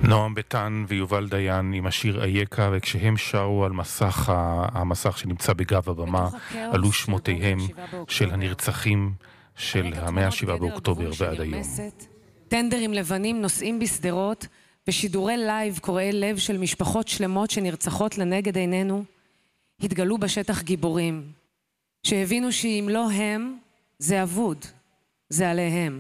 נועם ביטן ויובל דיין עם השיר אייקה, וכשהם שרו על המסך שנמצא בגב הבמה, עלו שמותיהם של הנרצחים של ה-7 באוקטובר ועד היום. טנדרים לבנים נוסעים בסדרות, ושידורי לייב קוראי לב של משפחות שלמות שנרצחות לנגד עינינו, התגלו בשטח גיבורים, שהבינו שאם לא הם, זה אבוד, זה עליהם.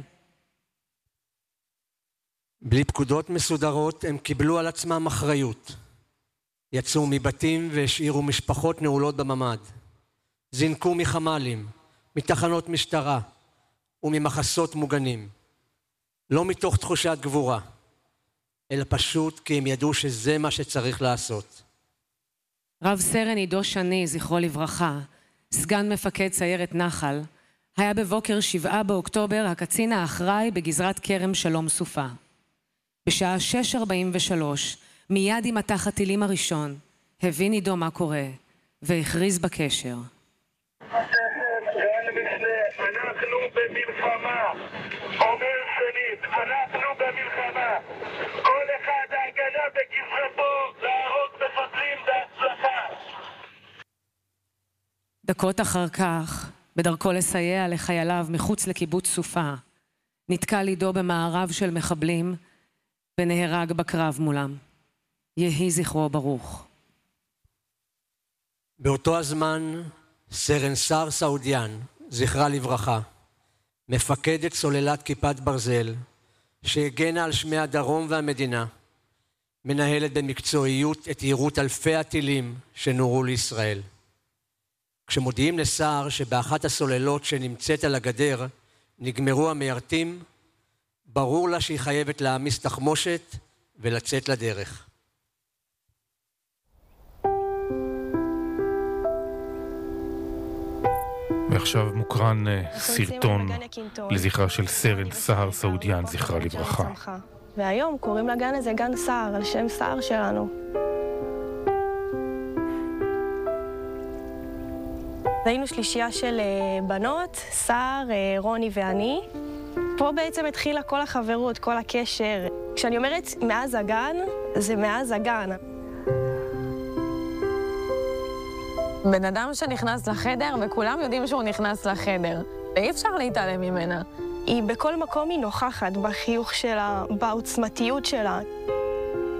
בלי פקודות מסודרות הם קיבלו על עצמם אחריות. יצאו מבתים והשאירו משפחות נעולות בממד. זינקו מחמלים, מתחנות משטרה וממחסות מוגנים. לא מתוך תחושת גבורה, אלא פשוט כי הם ידעו שזה מה שצריך לעשות. רב סרן עידו שני, זכרו לברכה, סגן מפקד סיירת נחל, היה בבוקר 7 באוקטובר הקצין האחראי בגזרת כרם שלום סופה. בשעה 6:43, מיד עם מטח הטילים הראשון, הבין עידו מה קורה, והכריז בקשר. אנחנו במלחמה, אומר שנית, אנחנו במלחמה. כל אחד ההגנה בגזרתו, להרוג מפצלים בהצלחה. דקות אחר כך, בדרכו לסייע לחייליו מחוץ לקיבוץ סופה, נתקל עידו במערב של מחבלים, ונהרג בקרב מולם. יהי זכרו ברוך. באותו הזמן, סרן שר סעודיאן, זכרה לברכה, מפקדת סוללת כיפת ברזל, שהגנה על שמי הדרום והמדינה, מנהלת במקצועיות את יירוט אלפי הטילים שנורו לישראל. כשמודיעים לשר שבאחת הסוללות שנמצאת על הגדר נגמרו המיירטים, ברור לה שהיא חייבת להעמיס תחמושת ולצאת לדרך. ועכשיו מוקרן סרטון לזכרה של סרן סהר סעודיאן, זכרה לברכה. והיום קוראים לגן הזה גן סהר, על שם סהר שלנו. היינו שלישייה של בנות, סהר, רוני ואני. פה בעצם התחילה כל החברות, כל הקשר. כשאני אומרת מאז הגן, זה מאז הגן. בן אדם שנכנס לחדר, וכולם יודעים שהוא נכנס לחדר. ואי אפשר להתעלם ממנה. היא בכל מקום היא נוכחת, בחיוך שלה, בעוצמתיות שלה.